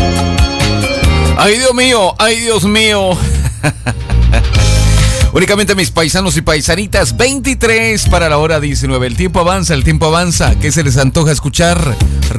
Ay, Dios mío, ay, Dios mío. Únicamente mis paisanos y paisanitas, 23 para la hora 19. El tiempo avanza, ¿qué se les antoja escuchar?